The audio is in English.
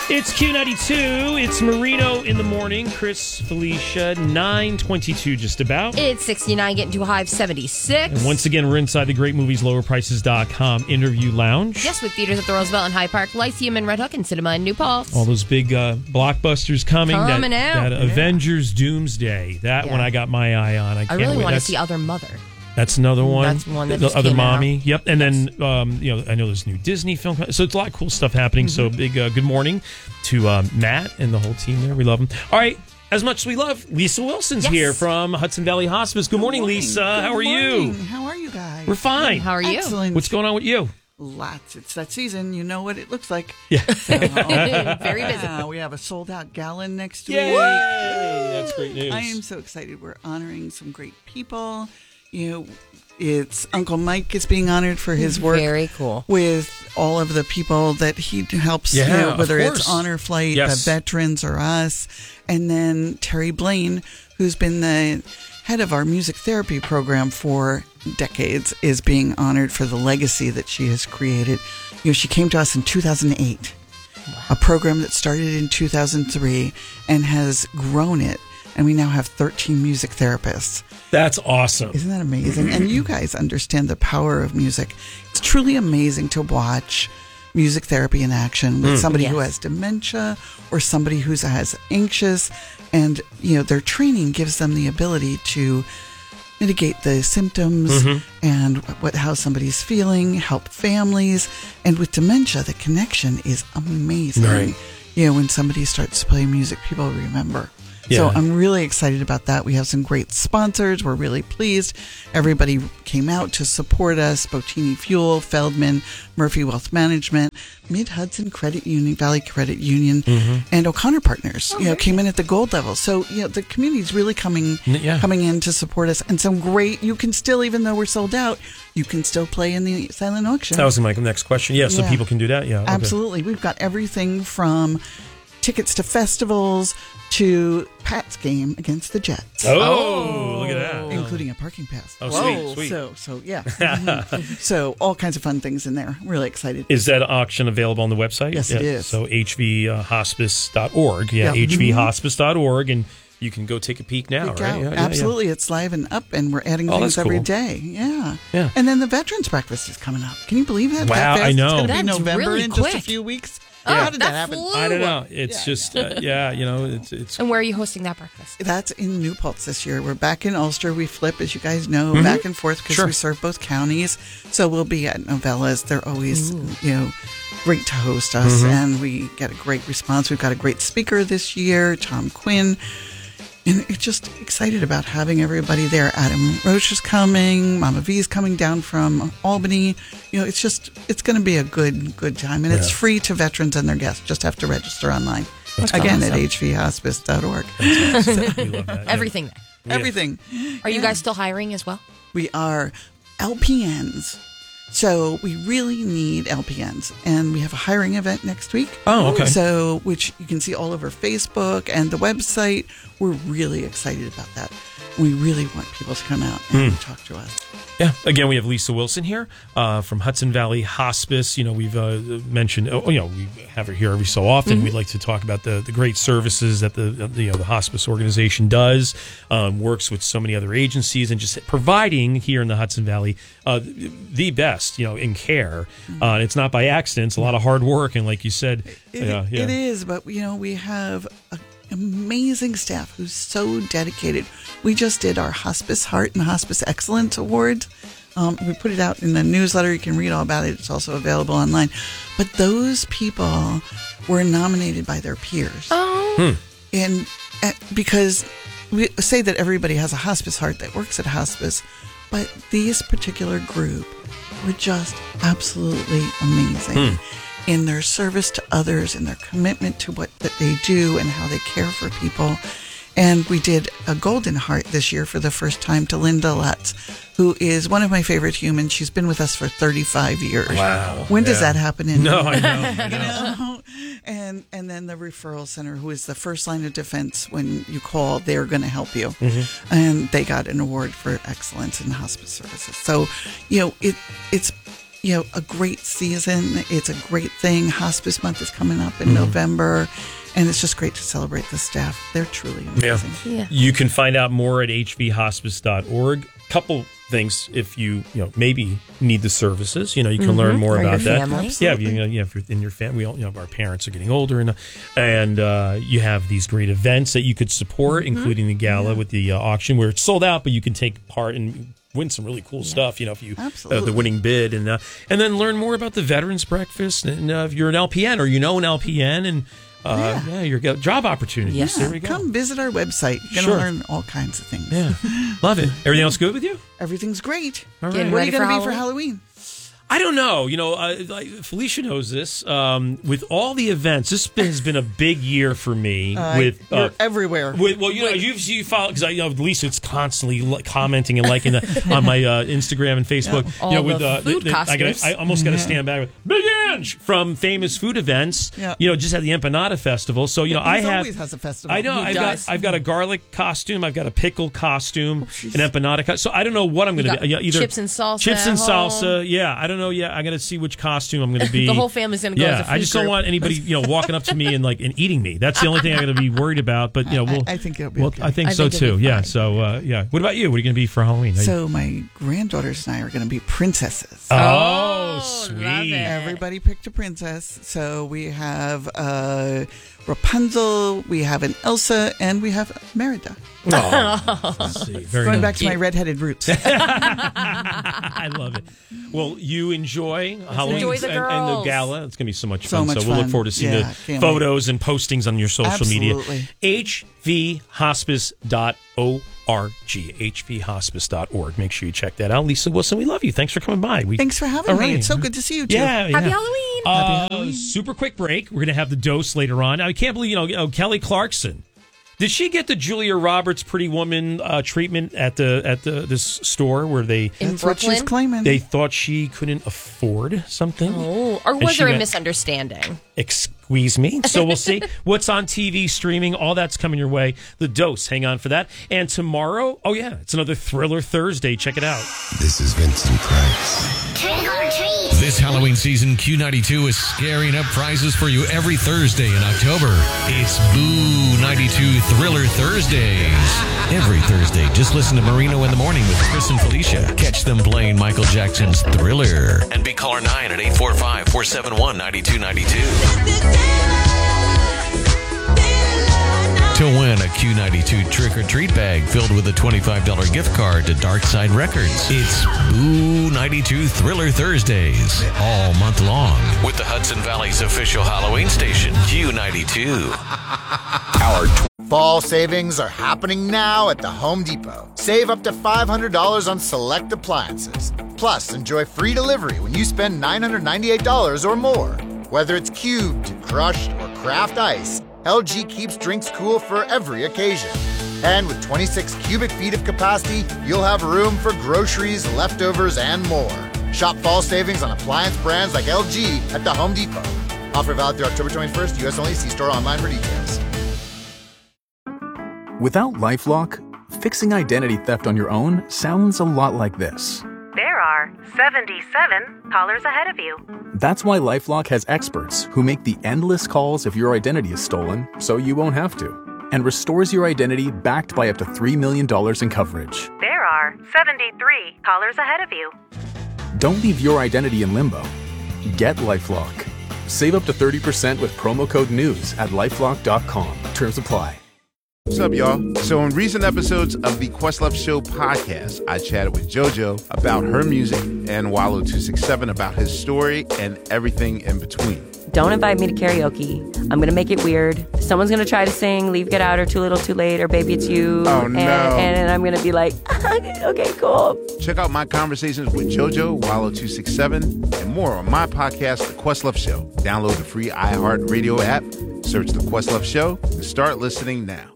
It's Q92. It's Marino in the morning. Chris, Felicia, 9:22 just about. It's 69, getting to a high of 76. And once again, we're inside the Great Movies, LowerPrices.com interview lounge. Yes, with theaters at the Roosevelt and Hyde Park, Lyceum and Red Hook, and Cinema in New Paltz. All those big blockbusters coming. Coming out. That Avengers Doomsday. That one I got my eye on. I can't really wait. want to see Other Mother. That's another one. That's one that the just Other came Mommy. out. Yep. And then, I know there's a new Disney film. So it's a lot of cool stuff happening. So big good morning to Matt and the whole team there. We love them. All right. As much as we love, Lisa Wilson's here from Hudson Valley Hospice. Good morning, Lisa. How are you? How are you guys? We're fine. How are you? Excellent. What's going on with you? Lots. It's that season. You know what it looks like. Yeah. Very busy. We have a sold-out gala next Yay! week. That's great news. I am so excited. We're honoring some great people. It's Uncle Mike is being honored for his work. Very cool. With all of the people that he helps, Yeah, whether of it's course. Honor Flight, Yes. the veterans, or us. And then Terry Blaine, who's been the head of our music therapy program for decades, is being honored for the legacy that she has created. She came to us in 2008, a program that started in 2003 and has grown it. And we now have 13 music therapists. That's awesome. Isn't that amazing? And you guys understand the power of music. It's truly amazing to watch music therapy in action with somebody who has dementia or somebody who has anxious. And, their training gives them the ability to mitigate the symptoms and how somebody's feeling, help families. And with dementia, the connection is amazing. Right. When somebody starts to play music, people remember. So Yeah. I'm really excited about that. We have some great sponsors. We're really pleased. Everybody came out to support us. Botini Fuel, Feldman, Murphy Wealth Management, Mid-Hudson Credit Union, Valley Credit Union, and O'Connor Partners, came in at the gold level. So, the community's really coming in to support us. And some great, you can still, even though we're sold out, you can still play in the silent auction. That was my next question. Yeah, so people can do that. Yeah, okay. Absolutely. We've got everything from tickets to festivals to Pat's game against the Jets. Oh, look at that. Including a parking pass. Oh, sweet. So yeah. So all kinds of fun things in there. Really excited. Is that auction available on the website? Yes, it is. So hvhospice.org. Yeah, hvhospice.org. And you can go take a peek now, right? Yeah, Absolutely. It's live and up, and we're adding things that's every cool. day. Yeah. Yeah. And then the Veterans Breakfast is coming up. Can you believe that? Wow, That fast? I know. It's going to be That's November really in just a quick. few weeks. Oh, How did that that happen? flew. I don't know. It's just, it's. And where are you hosting that breakfast? That's in New Paltz this year. We're back in Ulster. We flip, as you guys know, Mm-hmm. back and forth because we serve both counties. So we'll be at Novellas. They're always, great to host us, and we get a great response. We've got a great speaker this year, Tom Quinn. And it's just excited about having everybody there. Adam Roche is coming. Mama V is coming down from Albany. It's going to be a good time. And it's free to veterans and their guests. Just have to register online. Again, at hvhospice.org. We love that. Yeah. Everything there. Yeah. Everything. Are you guys still hiring as well? We are LPNs. So we really need LPNs. And we have a hiring event next week. Oh, okay. So, which you can see all over Facebook and the website. We're really excited about that. We really want people to come out and talk to us. Yeah. Again, we have Lisa Wilson here from Hudson Valley Hospice. We've mentioned, we have her here every so often. We'd like to talk about the great services that the hospice organization does, works with so many other agencies, and just providing here in the Hudson Valley the best, in care. It's not by accident. It's a lot of hard work. And like you said, It is, but we have an amazing staff who's so dedicated. We just did our Hospice Heart and Hospice Excellence Award. We put it out in the newsletter. You can read all about it. It's also available online. But those people were nominated by their peers. Oh. And because we say that everybody has a hospice heart that works at hospice, but this particular group were just absolutely amazing in their service to others and their commitment to what that they do and how they care for people. And we did a Golden Heart this year for the first time to Linda Lutz, who is one of my favorite humans. She's been with us for 35 years. Wow. When does that happen? No, I know. And then the referral center, who is the first line of defense when you call, they're going to help you. And they got an award for excellence in hospice services. So, it's a great season. It's a great thing. Hospice Month is coming up in November. And it's just great to celebrate the staff. They're truly amazing. Yeah. You can find out more at hvhospice.org. Couple things if you maybe need the services. You can learn more or about your that. family. Yeah, if you're in your family, we all, our parents are getting older, and you have these great events that you could support, including the gala with the auction where it's sold out, but you can take part and win some really cool stuff. If you the winning bid, and then learn more about the Veterans Breakfast, and if you're an LPN or an LPN, and your job opportunities. Yeah. There we go. Come visit our website. You're going to learn all kinds of things. Yeah, love it. Everything else good with you? Everything's great. All right. Getting What are ready you going to for be for Halloween? I don't know. Felicia knows this. With all the events, this has been a big year for me. You're everywhere. You follow because Lisa's constantly commenting and liking on my Instagram and Facebook. All the food costumes. I almost got to stand back with Big Ange from famous food events. Yeah. Just had the Empanada Festival. So He I always has a festival. I know. I've got a garlic costume. I've got a pickle costume. An empanada costume. So I don't know what I'm going to be. Either chips and salsa. Chips and salsa. Yeah, I don't know. Yeah, I got to see which costume I'm going to be. The whole family's going to go as a food I just don't want anybody, walking up to me and eating me. That's the only thing I'm going to be worried about. But I think it'll be okay. I think so too. Yeah. So What about you? What are you going to be for Halloween? So my granddaughters and I are going to be princesses. Oh, love sweet! it. Everybody picked a princess. So we have Rapunzel, we have an Elsa, and we have Merida. Going back to my redheaded roots. I love it. Well, you enjoy Halloween enjoy the and the girls. gala. It's going to be so much So fun. much So we'll look fun. forward to seeing Yeah, the can't photos and postings on your social Absolutely. media. hvhospice.org. hvhospice.org. Make sure you check that out. Lisa Wilson, we love you. Thanks for coming by. Thanks for having me. It's so good to see you, too. Yeah. Happy Halloween. Happy Halloween. Super quick break. We're going to have the dose later on. I can't believe, Kelly Clarkson. Did she get the Julia Roberts Pretty Woman treatment at this store where In That's what she's Brooklyn? claiming. they thought she couldn't afford something? Oh, or And was she there a got- misunderstanding? Excuse me. So we'll see what's on TV, streaming, all that's coming your way. The Dose. Hang on for that. And tomorrow, it's another Thriller Thursday. Check it out. This is Vincent Price. Trick or treat. This Halloween season, Q92 is scaring up prizes for you every Thursday in October. It's Boo 92 Thriller Thursdays. Every Thursday, just listen to Marino in the Morning with Chris and Felicia. Catch them playing Michael Jackson's Thriller. And be caller 9 at 845-471-9292. To win a Q92 trick-or-treat bag filled with a $25 gift card to Darkside Records. It's Boo 92 Thriller Thursdays all month long with the Hudson Valley's official Halloween station, Q92. Our fall savings are happening now at the Home Depot. Save up to $500 on select appliances. Plus, enjoy free delivery when you spend $998 or more. Whether it's cubed, crushed, or craft ice, LG keeps drinks cool for every occasion. And with 26 cubic feet of capacity, you'll have room for groceries, leftovers, and more. Shop fall savings on appliance brands like LG at the Home Depot. Offer valid through October 21st, U.S. only. See store online for details. Without LifeLock, fixing identity theft on your own sounds a lot like this. There are 77 callers ahead of you. That's why LifeLock has experts who make the endless calls if your identity is stolen so you won't have to, and restores your identity backed by up to $3 million in coverage. There are 73 callers ahead of you. Don't leave your identity in limbo. Get LifeLock. Save up to 30% with promo code NEWS at LifeLock.com. Terms apply. What's up, y'all? So in recent episodes of the Questlove Show podcast, I chatted with JoJo about her music and Wallo267 about his story and everything in between. Don't invite me to karaoke. I'm going to make it weird. Someone's going to try to sing Leave, Get Out, or Too Little, Too Late, or Baby It's You. Oh, no. And I'm going to be like, okay, cool. Check out my conversations with JoJo, Wallo267, and more on my podcast, The Questlove Show. Download the free iHeartRadio app, search The Questlove Show, and start listening now.